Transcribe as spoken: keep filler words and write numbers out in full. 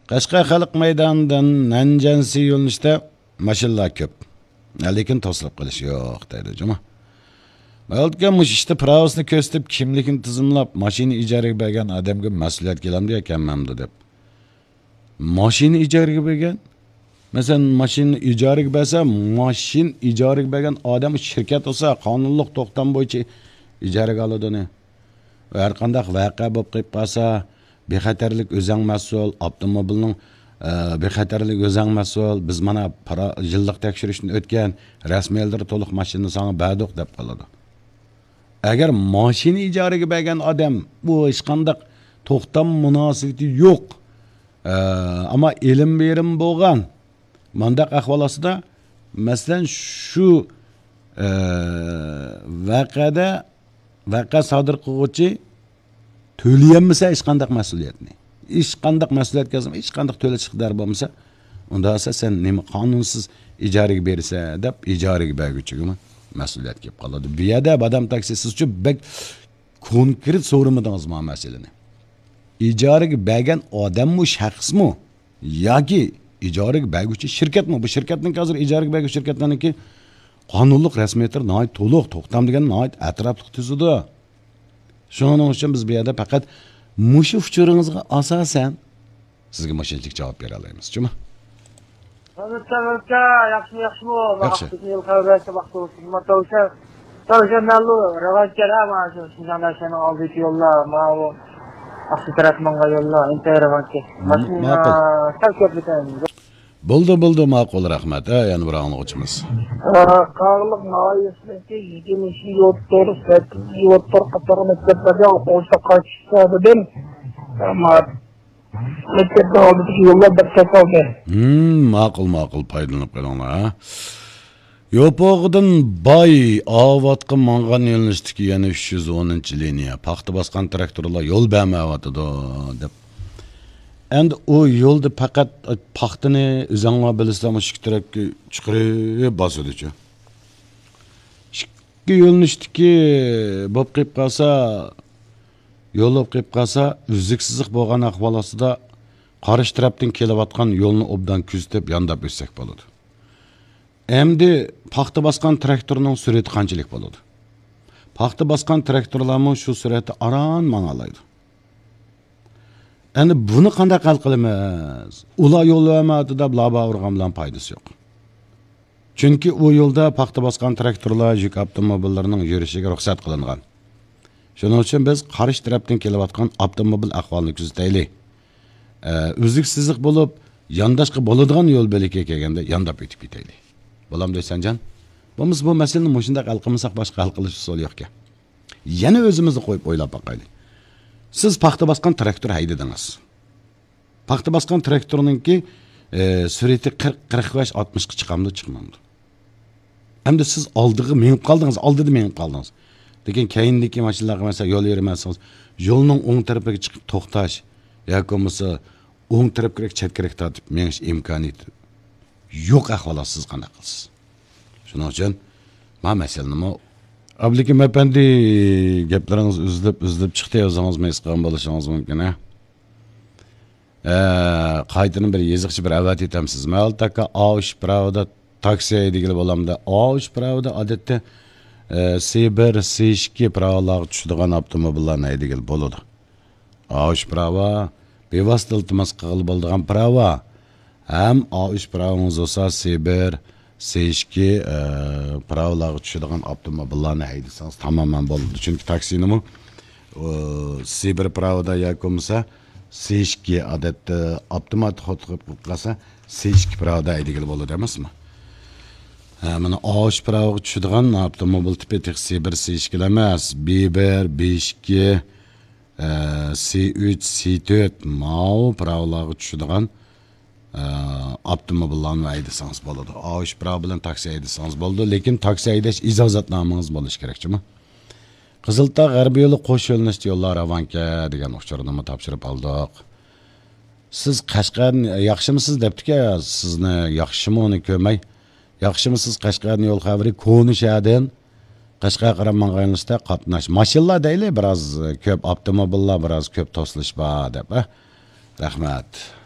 Qashqar xalq maydonidan Nanjansi yo'nalishda mashinalar ko'p. Lekin to'silib qilish yo'q deydi Juma. Balki mush ishda pravosini ko'rsatib, kimligini tizimlab, mashina ijaraga bergan odamga mas'uliyat kelamdi ekanmamdi deb. Mashina ijaraga bergan? Masalan, mashina ijaraga bersa, mashina ijaraga bergan odam shirkat bo'lsa, qonunliq to'xtam bo'yicha ijaraga oladi. Har qanday voqea bo'lib qolib qolsa, bexatarlik o'zing mas'ul, avtomobilning bexatarlik o'zing mas'ul, biz mana yillik tekshirishni o'tgan, rasmiylar to'liq mashina sana berdik deb qoladi. Agar mashina ijaraga bergan odam bu hech qanday to'xtam munosabati yo'q, ammo ilm berim bo'lgan mandaq ahvol ostida, masalan shu voqeada vaqa sodir qiluvchi to'layolmasa hech qanday mas'uliyatni, hech qanday mas'uliyat kelsa, hech qanday to'lash iqtidori bo'lmasa, unda esa sen nima qonunsiz ijaraga bersa deb ijaraga beruvchiga mas'uliyat kelib qoladi. Bu yerda badam taksisi uchun bek konkret so'ramadingiz bu masalani. Ijaraga bergan odammi, shaxsmi yoki ijaraga beruvchi shirkatmi? Bu shirkatning hozir ijaraga beruvchi shirkatlarniki qonunliq rasmiyatlar nihoyat to'liq, to'xtam degan nihoyat atrofli tuzildi. Shuning uchun biz bu yerda faqat mushu uchuringizga asosan sizga mashinchilik javob bera olamiz. Chunki Albatta, yaxshi, yaxshimi? Vaqtni yil qavrashga vaqt bo'lsin. Matavsha, tavsha nalu, ravajkara mana shu Sinjandarshani oldiki yo'llar, mana bu Aqsi tarafmanga yo'llar, interavanki. Mashina savkab bitamiz. Bo'ldi, bo'ldi, ma'qul, rahmat. Ha, yana bir anglovchimiz. Qarliq noyisniki yigirma o'ttir, sakkiz o'ttir qator maktablarga o'qishga qaytishadidan maktabda oldiki yo'llar bir topildi. Hmm, ma'qul, ma'qul, foydalanib qolinglar, ha. Yo'pog'idan boy avvatga mangan yo'nalishdagi yana uch yuz o'ninchi liniya paxta bosgan traktorlar yo'l bermayotdi deb. Endi o yo'lda faqat paxtani o'zinglar bilasizlar, shu tarafga chiqirib bosadichi. Ikki yo'nalishdagi bo'lib qolib qolsa, yo'l bo'lib qolib qolsa, uzuksizlik bo'lgan ahvol ostida qarish tarafdan kelayotgan yo'lni obdan kuzatib, yondab o'tsak bo'ladi. Endi paxta bosgan traktorning surati qanchalik bo'ladi? Paxta bosgan traktorlarmi shu suratda aran mangalaydi. Endi buni qanday hal qilamiz? Ular yo'l vermadi deb laba urgan bilan foydasi yo'q. Chunki u yo'lda paxta bosgan traktorlar yuk avtomobillarining yurishiga ruxsat qilingan. Shuning uchun biz qarish tarafdan kelayotgan avtomobil ahvolini kuzataylik. Uzuksizlik bo'lib, yondashqa bo'ladigan yo'l beliga kelganda yondab o'tib ketaylik. Bo'lam deysanjan? Biz bu masalani mushunda hal qilmasak boshqa hal qilish usuli yo'q ekan. Yana o'zimizni qo'yib o'ylab boqaylik. Siz paxta bosgan traktor haydadingiz. Paxta bosgan traktorninki e, surati qirq qirq besh oltmish ga chiqamdi, chiqmamdi. Endi siz oldiga menib qoldingiz, oldida menib qoldingiz. Lekin keyindagi mashinalarga masalan yo'l bermasangiz, yo'lning o'ng tarafiga chiqib to'xtash yoki bo'lmasa o'ng tarafga chetga tortib menish imkoniyati yo'q ahvol siz qanday qilasiz? Shuning uchun men masalani Abdukim efendi gaplaringiz uzilib uzilib chiqdi, o'zingiz mes qilgan bo'lishingiz mumkin, ha. Ee, qaytini bir yeziqchi bir avat etamsiz. Maltaka Aush Pravda taksi deyilib bo'lamda. Aush Pravda odatda C bir, C ikki pravlar tushadigan avtomobillarni deyilib bo'ladi. Aush Prava bevosita iltimos qilib bo'ladigan prava. Ham Aush Pravamiz bo'lsa C bir C ikki pravlarga tushadigan avtomobillarni haydasangiz tamamen bo'ladi. Chunki taksinimi C bir pravda yoki bo'lmasa C ikki odatda avtomat xod qilib qolsa C ikki pravda haydagan bo'ladi emasmi? Mana Aush pravga tushadigan avtomobil tipi C bir C ikki emas, B bir, B ikki, C uch, C to'rt mau pravlarga tushadigan avtomobillarni haydasangiz bo'ladi. Aush prav bilan taksi haydasangiz bo'ladi, lekin taksi haydash ijozatnomangiz bo'lishi kerakmi? Qiziltog' G'arbiy yo'li qo'sh yo'nalishli yo'llar Avanka degan uchirnoma topshirib oldik. Siz Qashqarni yaxshimisiz debdiki, sizni yaxshimi uni ko'may. Yaxshimisiz Qashqarni yo'l xavri Ko'nishadan Qashqar qaramag'anlikda qatnash. Mashinalar deyli, biroz ko'p avtomobillar, biroz ko'p to'silish bor deb. Rahmat.